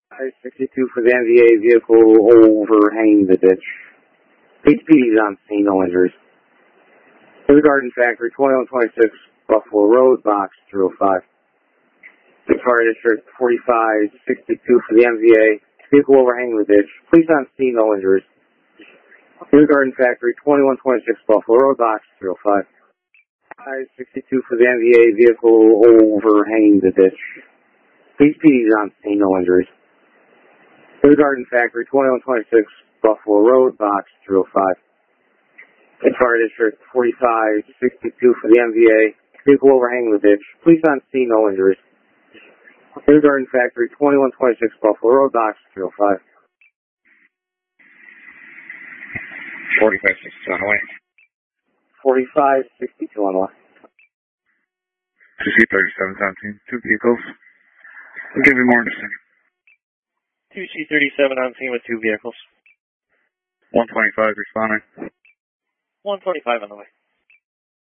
I-62 for the NVA vehicle overhanging the ditch. HPD is on scene, no injuries. For the Garden Factory, 2126 Buffalo Road, box 305. Fire District 4562 for the MVA, vehicle overhanging the ditch. Please on scene, no injuries. For the Garden Factory, 2126 Buffalo Road, box 305. I-62 for the NVA vehicle overhanging the ditch. HPD is on scene, no injuries. For the Garden Factory, 2126 Buffalo Road, box 305. Fire District 4562 for the MVA, vehicle overhanging the ditch. Please on scene, no injuries. For the Garden Factory, 2126 Buffalo Road, box 305. 4562 on the way. 4562 on the way. 2C37 17, two vehicles. I'll give you more in a second. 2C37 on scene with two vehicles. 125 responding. 125 on the way.